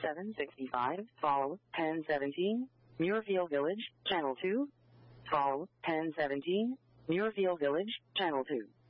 765, follow 1017, Muirfield Village, Channel 2. Follow 1017, Muirfield Village, Channel 2.